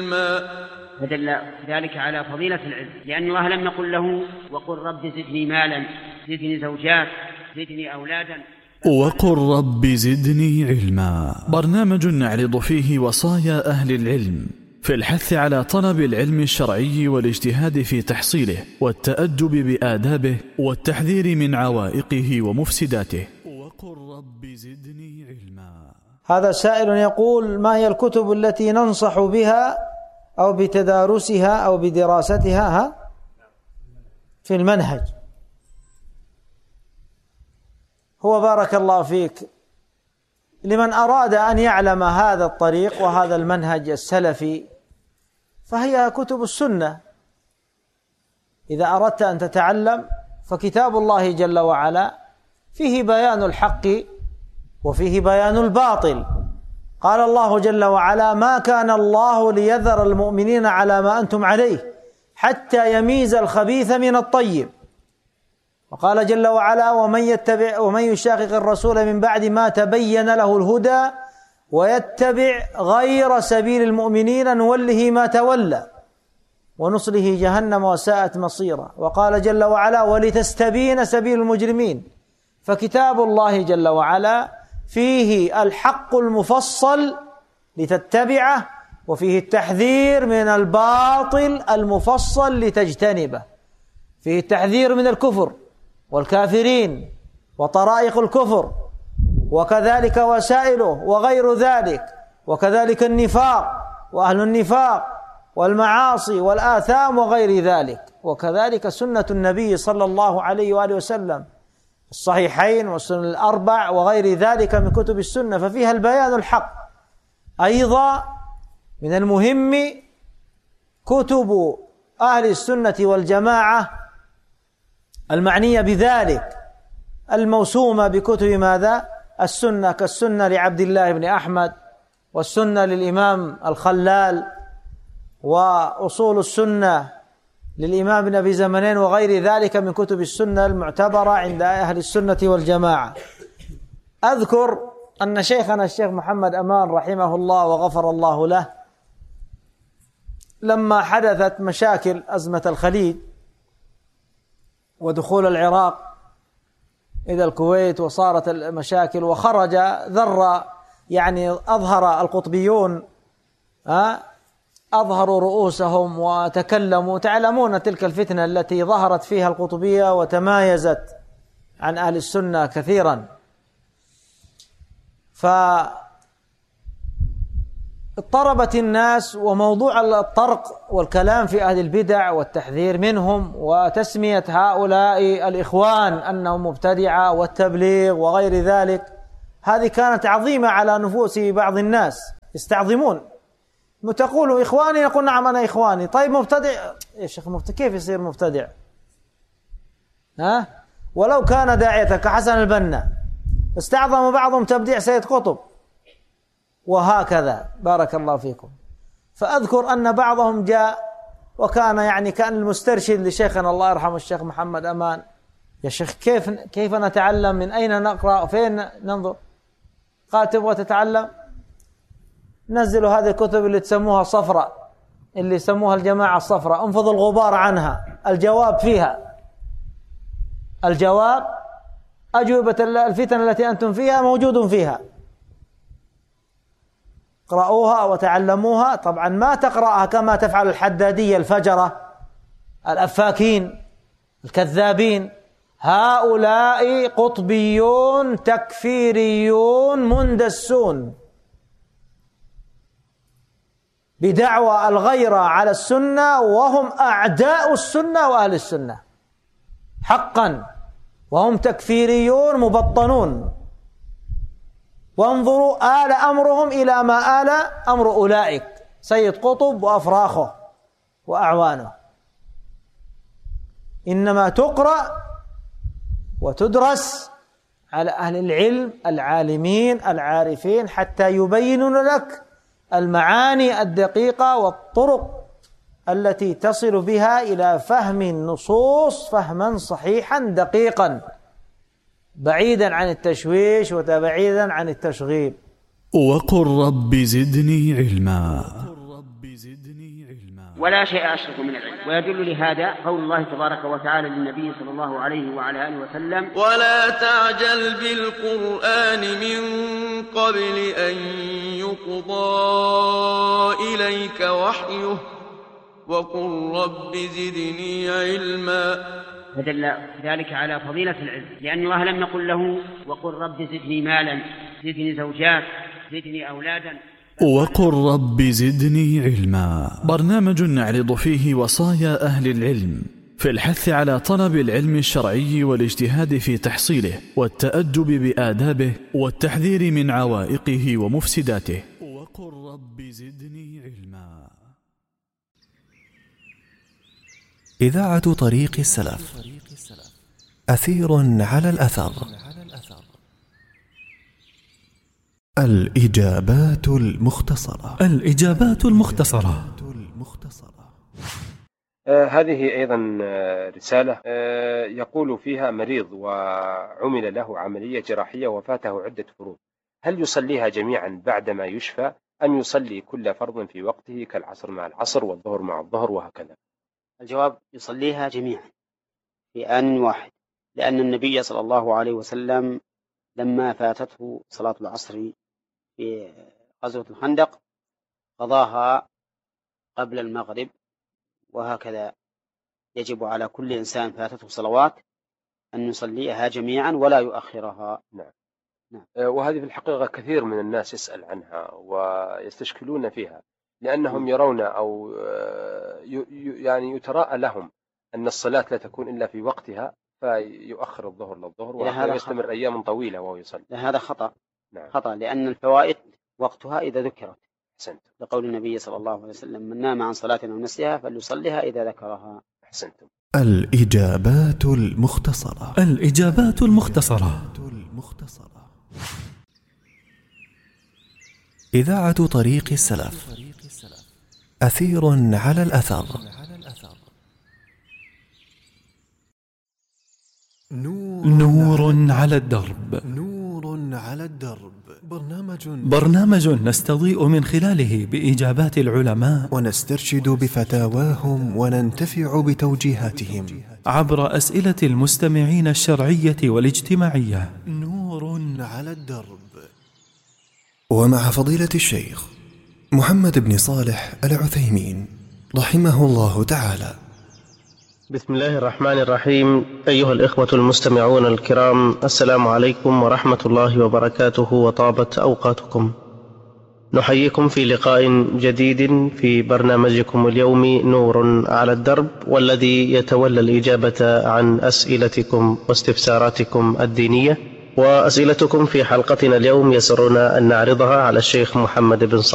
فدل ذلك على فضيلة العلم، لأن الله لم يقل له وقل رب زدني مالا، زدني زوجات، زدني أولادا. وقل رب زدني علما، برنامج نعرض فيه وصايا أهل العلم في الحث على طلب العلم الشرعي والاجتهاد في تحصيله والتأدب بآدابه والتحذير من عوائقه ومفسداته. وقل رب زدني علما. هذا سائل يقول: ما هي الكتب التي ننصح بها أو بتدارسها أو بدراستها في المنهج؟ هو بارك الله فيك لمن أراد أن يعلم هذا الطريق وهذا المنهج السلفي فهي كتب السنة. إذا أردت أن تتعلم فكتاب الله جل وعلا فيه بيان الحق وفيه بيان الباطل. قال الله جل وعلا: ما كان الله ليذر المؤمنين على ما أنتم عليه حتى يميز الخبيث من الطيب. وقال جل وعلا: ومن يشاقق الرسول من بعد ما تبين له الهدى ويتبع غير سبيل المؤمنين نوله ما تولى ونصله جهنم وساءت مصيرا. وقال جل وعلا: ولتستبين سبيل المجرمين. فكتاب الله جل وعلا فيه الحق المفصل لتتبعه، وفيه التحذير من الباطل المفصل لتجتنبه، فيه التحذير من الكفر والكافرين وطرائق الكفر وكذلك وسائله وغير ذلك، وكذلك النفاق وأهل النفاق والمعاصي والآثام وغير ذلك، وكذلك سنة النبي صلى الله عليه وآله وسلم الصحيحين والسنن الأربع وغير ذلك من كتب السنة، ففيها البيان الحق. أيضا من المهم كتب أهل السنة والجماعة المعنية بذلك الموسومة بكتب ماذا؟ السنة، كالسنة لعبد الله بن أحمد، والسنة للإمام الخلال، وأصول السنة للإمام ابن أبي زمنين وغير ذلك من كتب السنة المعتبرة عند أهل السنة والجماعة. أذكر أن شيخنا الشيخ محمد أمان رحمه الله وغفر الله له لما حدثت مشاكل أزمة الخليج ودخول العراق إلى الكويت وصارت المشاكل وخرج أظهر القطبيون أظهروا رؤوسهم وتكلموا. تعلمون تلك الفتنة التي ظهرت فيها القطبية وتمايزت عن أهل السنة كثيرا، فاضطربت الناس، وموضوع الطرق والكلام في أهل البدع والتحذير منهم وتسمية هؤلاء الإخوان أنهم مبتدعة والتبليغ وغير ذلك، هذه كانت عظيمة على نفوس بعض الناس يستعظمون. تقول إخواني، يقول نعم أنا إخواني. طيب مبتدع يا شيخ، كيف يصير مبتدع؟ ولو كان داعية كحسن البنا استعظم بعضهم تبديع سيد قطب، وهكذا بارك الله فيكم. فأذكر أن بعضهم جاء وكان كان المسترشد لشيخنا الله يرحمه الشيخ محمد أمان: يا شيخ كيف نتعلم؟ من أين نقرأ؟ فين ننظر؟ قال: تبغى تتعلم؟ نزلوا هذه الكتب اللي تسموها صفراء، اللي يسموها الجماعة الصفراء، انفضوا الغبار عنها. الجواب فيها، الجواب أجوبة الفتن التي أنتم فيها موجود فيها، اقرأوها وتعلموها. طبعا ما تقرأها كما تفعل الحدادية الفجرة الأفاكين الكذابين. هؤلاء قطبيون تكفيريون مندسون بدعوى الغيرة على السنة، وهم أعداء السنة وأهل السنة حقا، وهم تكفيريون مبطنون. وانظروا آل أمرهم إلى ما آل أمر أولئك، سيد قطب وأفراخه وأعوانه. إنما تقرأ وتدرس على أهل العلم العالمين العارفين حتى يبينون لك المعاني الدقيقة والطرق التي تصل بها إلى فهم النصوص فهما صحيحا دقيقا، بعيدا عن التشويش وبعيدا عن التشغيب. وقل رب زدني علما. ولا شيء أشرف من العلم. ويدل لهذا قول الله تبارك وتعالى للنبي صلى الله عليه وعلى آله وسلم: ولا تعجل بالقرآن من قبل أن يقضى إليك وحيه وقل رب زدني علما. فدل ذلك على فضيلة العلم، لأن الله لم يقل له: وقل رب زدني مالا، زدني زوجات، زدني أولادا. وقل رب زدني علما، برنامج نعرض فيه وصايا أهل العلم في الحث على طلب العلم الشرعي والاجتهاد في تحصيله والتأدب بآدابه والتحذير من عوائقه ومفسداته. وقل رب زدني علما. إذاعة طريق السلف، أثير على الأثر. الإجابات المختصرة. الإجابات المختصرة. هذه أيضا رسالة يقول فيها: مريض وعمل له عملية جراحية وفاته عدة فروض، هل يصليها جميعا بعدما يشفى أم يصلي كل فرض في وقته كالعصر مع العصر والظهر مع الظهر وهكذا؟ الجواب: يصليها جميعا في آن واحد، لأن النبي صلى الله عليه وسلم لما فاتته صلاة العصر في غزوة الخندق قضاها قبل المغرب، وهكذا يجب على كل إنسان فاتته صلوات أن يصليها جميعا ولا يؤخرها. نعم. وهذه في الحقيقة كثير من الناس يسأل عنها ويستشكلون فيها، لأنهم يرون أو يعني يتراءى لهم أن الصلاة لا تكون إلا في وقتها، فيؤخر الظهر للظهر وهذا يستمر أيام طويلة وهو يصلي. هذا خطأ. نعم. خطأ، لأن الفوائد وقتها إذا ذكرت. أحسنت. لقول النبي صلى الله عليه وسلم: من نام عن صلاة أو نسيها فليصليها إذا ذكرها. أحسنتم. الإجابات المختصرة. الإجابات المختصرة. إذاعة طريق السلف، أثير على الأثر. نور على الدرب. نور على الدرب، برنامج نستضيء من خلاله بإجابات العلماء ونسترشد بفتاواهم وننتفع بتوجيهاتهم عبر أسئلة المستمعين الشرعية والاجتماعية. نور على الدرب، ومع فضيلة الشيخ محمد بن صالح العثيمين رحمه الله تعالى. بسم الله الرحمن الرحيم. أيها الإخوة المستمعون الكرام، السلام عليكم ورحمة الله وبركاته وطابت أوقاتكم. نحييكم في لقاء جديد في برنامجكم اليومي نور على الدرب، والذي يتولى الإجابة عن أسئلتكم واستفساراتكم الدينية. وأسئلتكم في حلقتنا اليوم يسرنا أن نعرضها على الشيخ محمد بن صالح